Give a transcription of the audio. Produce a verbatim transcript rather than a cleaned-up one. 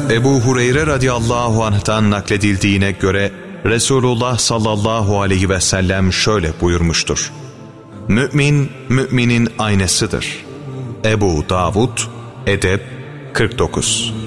Ebu Hureyre radıyallahu anh'tan nakledildiğine göre Resulullah sallallahu aleyhi ve sellem şöyle buyurmuştur: Mümin, müminin aynasıdır. Ebu Davud, Edeb kırk dokuz.